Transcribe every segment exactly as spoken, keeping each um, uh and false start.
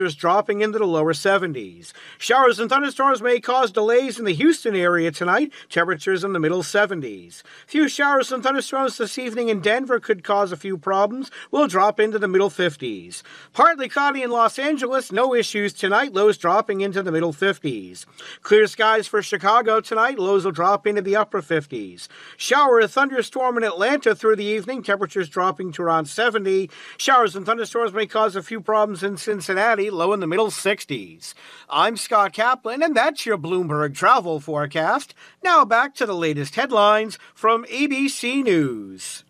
dropping into the lower seventies. Showers and thunderstorms may cause delays in the Houston area tonight. Temperatures in the middle seventies. Few showers and thunderstorms this evening in Denver could cause a few problems. We'll drop into the middle fifties. Partly cloudy in Los Angeles. No issues tonight. Lows dropping into the middle fifties. Clear skies for Chicago tonight. Lows will drop into the upper fifties. Shower or thunderstorm in Atlanta through the evening. Temperatures dropping to around seventy. Showers and thunderstorms may cause a few problems in Cincinnati. Low in the middle sixties. I'm Scott Kaplan, and that's your Bloomberg travel forecast. Now back to the latest headlines from A B C News.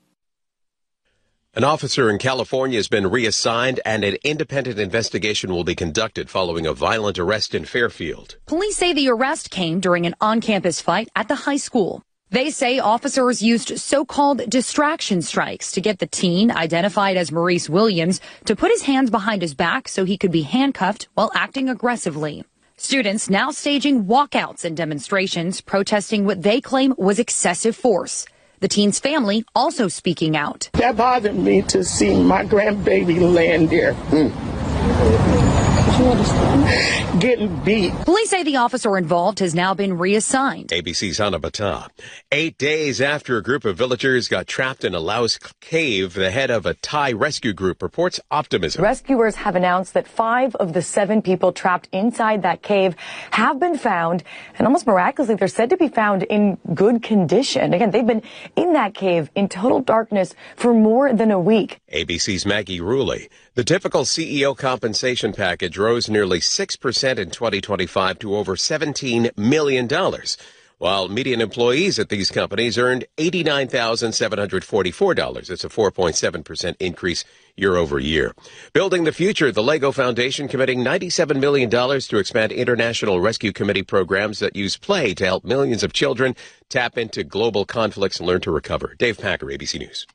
An officer in California has been reassigned, and an independent investigation will be conducted following a violent arrest in Fairfield. Police say the arrest came during an on-campus fight at the high school. They say officers used so-called distraction strikes to get the teen, identified as Maurice Williams, to put his hands behind his back so he could be handcuffed while acting aggressively. Students now staging walkouts and demonstrations, protesting what they claim was excessive force. The teen's family also speaking out. That bothered me to see my grandbaby laying there. Mm. Getting beat. Police say the officer involved has now been reassigned. A B C's Hannah Bata. Eight days after a group of villagers got trapped in a Laos cave, the head of a Thai rescue group reports optimism. Rescuers have announced that five of the seven people trapped inside that cave have been found, and almost miraculously, they're said to be found in good condition. Again, they've been in that cave in total darkness for more than a week. A B C's Maggie Ruley. The typical C E O compensation package rose nearly six percent in twenty twenty-five to over seventeen million dollars, while median employees at these companies earned eighty-nine thousand seven hundred forty-four dollars. It's a four point seven percent increase year over year. Building the future, the Lego Foundation committing ninety-seven million dollars to expand International Rescue Committee programs that use play to help millions of children tap into global conflicts and learn to recover. Dave Packer, A B C News.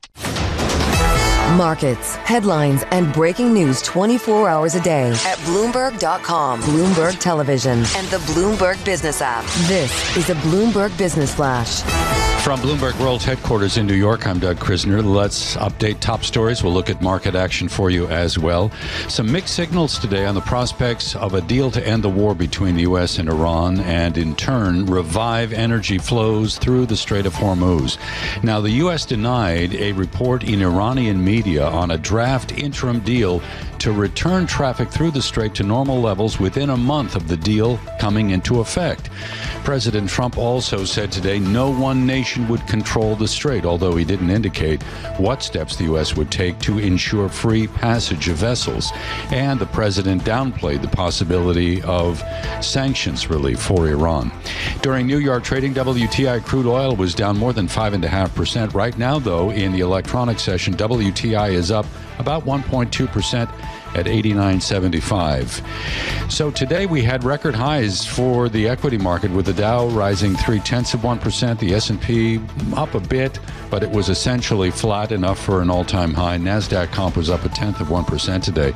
Markets, headlines, and breaking news twenty-four hours a day at Bloomberg dot com, Bloomberg Television, and the Bloomberg Business app. This is a Bloomberg Business Flash. From Bloomberg World Headquarters in New York, I'm Doug Krisner. Let's update top stories. We'll look at market action for you as well. Some mixed signals today on the prospects of a deal to end the war between the U S and Iran and, in turn, revive energy flows through the Strait of Hormuz. Now, the U S denied a report in Iranian media on a draft interim deal to return traffic through the strait to normal levels within a month of the deal coming into effect. President Trump also said today no one nation would control the strait, although he didn't indicate what steps the U S would take to ensure free passage of vessels. And the president downplayed the possibility of sanctions relief for Iran. During New York trading, W T I crude oil was down more than five point five percent. Right now, though, in the electronic session, W T I is up about one point two percent at eighty-nine seventy-five. So today we had record highs for the equity market, with the Dow rising three-tenths of one percent, the S and P up a bit, but it was essentially flat, enough for an all-time high. NASDAQ comp was up a tenth of one percent today.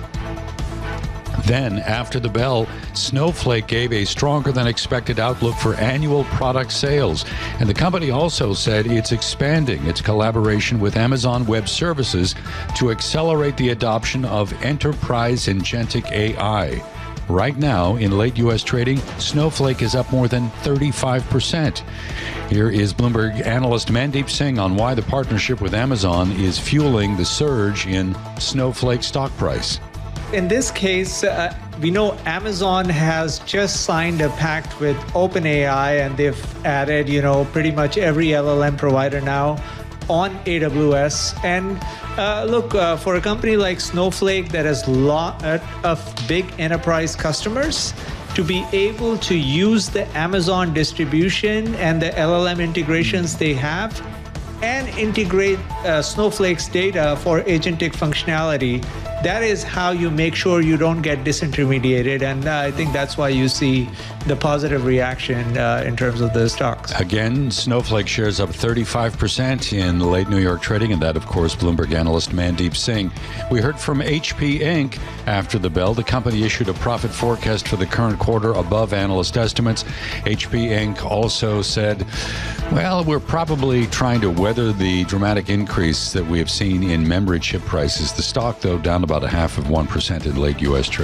Then, after the bell, Snowflake gave a stronger than expected outlook for annual product sales. And the company also said it's expanding its collaboration with Amazon Web Services to accelerate the adoption of enterprise agentic A I. Right now, in late U S trading, Snowflake is up more than thirty-five percent. Here is Bloomberg analyst Mandeep Singh on why the partnership with Amazon is fueling the surge in Snowflake stock price. In this case, uh, we know Amazon has just signed a pact with OpenAI, and they've added, you know, pretty much every L L M provider now on A W S. And uh, look, uh, for a company like Snowflake that has a lot of big enterprise customers, to be able to use the Amazon distribution and the L L M integrations they have and integrate uh, Snowflake's data for agentic functionality, that is how you make sure you don't get disintermediated. And uh, I think that's why you see the positive reaction uh, in terms of the stocks. Again, Snowflake shares up thirty-five percent in late New York trading, and that, of course, Bloomberg analyst Mandeep Singh. We heard from H P Incorporated after the bell. The company issued a profit forecast for the current quarter above analyst estimates. H P Incorporated also said, well, we're probably trying to weather the dramatic increase that we have seen in memory chip prices. The stock, though, down about about a half of one percent in late U S trade.